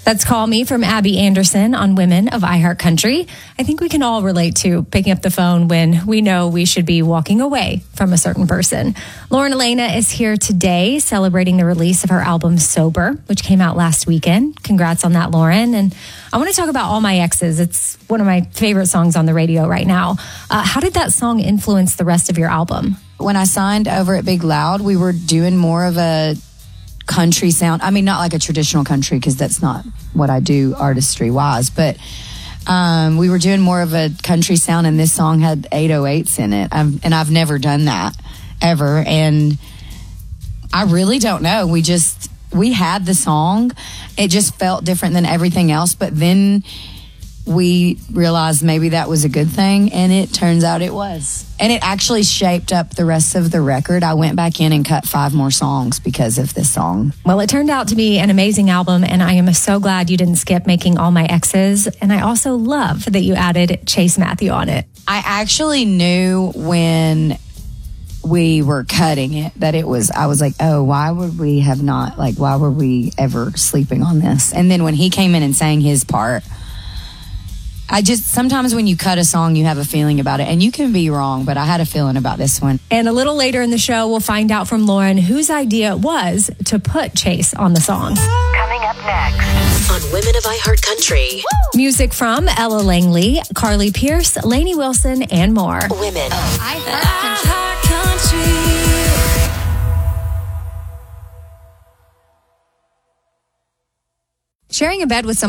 That's Call Me from Abby Anderson on Women of iHeartCountry. I think we can all relate to picking up the phone when we know we should be walking away from a certain person. Lauren Elena is here today celebrating the release of her album Sober, which came out last weekend. Congrats on that, Lauren. And I want to talk about All My Exes. It's one of my favorite songs on the radio right now. How did that song influence the rest of your album? When I signed over at Big Loud, we were doing more of a country sound. I mean, not like a traditional country, because that's not what I do artistry wise, but we were doing more of a country sound, and this song had 808s in it. And I've never done that ever. And I really don't know. We had the song. It just felt different than everything else. But then we realized maybe that was a good thing, and it turns out it was. And it actually shaped up the rest of the record. I went back in and cut 5 more songs because of this song. Well, it turned out to be an amazing album, and I am so glad you didn't skip making All My Exes. And I also love that you added Chase Matthew on it. I actually knew when we were cutting it that I was like, oh, why would we ever sleeping on this? And then when he came in and sang his part, sometimes when you cut a song, you have a feeling about it, and you can be wrong, but I had a feeling about this one. And a little later in the show, we'll find out from Lauren whose idea it was to put Chase on the song. Coming up next on Women of iHeartCountry. Music from Ella Langley, Carly Pierce, Lainey Wilson, and more. Women of iHeartCountry. Sharing a bed with someone